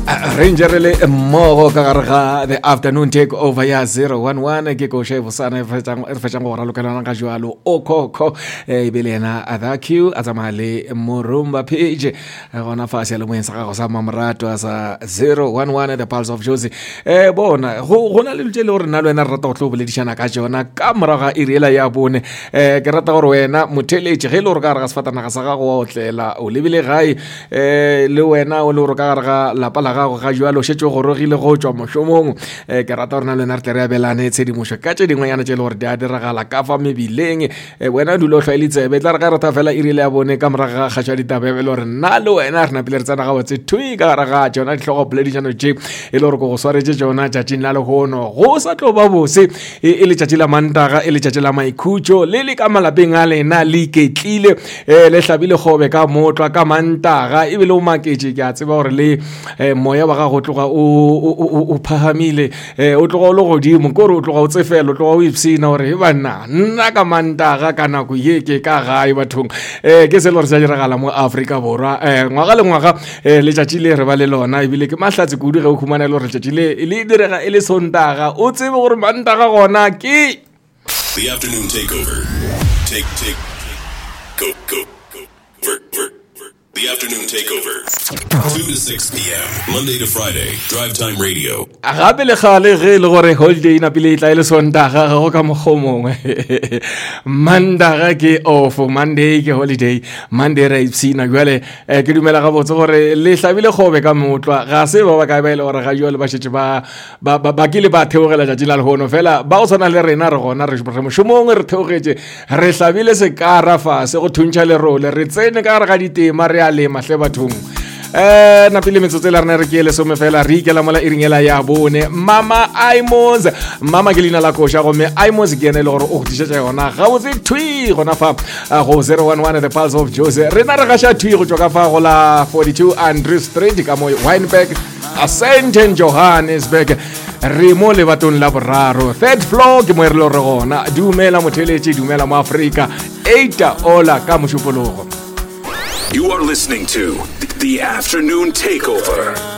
Ranger le mmogo ka gare ga the afternoon take over ya 011 ke go shave sana re fetjang go ralokelana ka jwalo o khokho e bele na athaQ atsamale morumba page gona fase le moensa ga go sa mamrato asa 011 the pulse of Josie bona gona le lutse le gore nna le wena rata go tloboledishana ka jona ka moraga iriela ya bone ke rata gore wena motheletše ge le gore ka re ga sefatana ga sa ga go otlela o lebile gae le wena o le gore ka gare ga lapa la gago ga jwalo shetse go rogile go tswa moshomong ke rata gore na le nna re tere ya belane tshedimošo ka tše dingwenyana tše le gore di a diragala ka fa mebileng wena dulo o tlhwaelitsebe tla re ka rata fela irile ya bone ka moraga ga kgatšwa ditabebe le gore nna le wena re napile re tsena ga botse thui ka gare ga tšona ditlhogo poledišano tše e le gore ko go swaretse tšona tšatšing la legono go sa tlo ba bose e le tšatši la mantaga e le tšatši la maikhutšo le le ka malapeng a lena le iketlile le hlabile kgobe ka motlwa ka mantaga e bile o maketše ke a tseba gore le moya wa gago tloga o phahamile o tloga o le godimo kore o tloga o tsefela o tloga o ipsina gore e banna nna ka mantaga ka nako ye ke ka gae bathong ke se le gore sa diragala mo Afrika Borwa ngwaga le ngwaga letšatši le re ba le lona ebile ke mahlatse kudu ge o khumana le gore letšatši le direga e le sontaga o tsebe gore mantaga gona ke The afternoon takeover. Take. Go. The afternoon takeover. 2 to 6 p.m. Monday to Friday. Drive Time Radio. Gape le gale ge le gore holiday na pele tla ile sontaga go ka mogomong. Mandaga ke off, Monday ke holiday, Monday ra ipsina jwale ke dumela ga botse gore le hlabile gobe ka motlwa ga se ba ka ba ile gore ga jwale ba shetse ba ke le ba theogela ja dila le hono fela ba o tsana le rena re gona re moshomong re theogetse re hlabile se ka rafa se go thuntša le role re tsene ka ga ditema re a le mahle bathong na pele metsotso le rena re ke le some fela re ikela mola iringela ya bone mama Aimos mama ke lina la kosha go me Aimos ke ene le gore o ditšetša yona ga botse thui gona fa go 011 the pulse of Jose rena re gaša thui go tswa ka fa go la 42 Andrew Street ka mo Wynberg Ascent in Johannesburg re mo le batong la boraro third floor ke mo re lo re gona dumela motheletše dumela mo Afrika 8 ola ka mošupologo. You are listening to The Afternoon Takeover.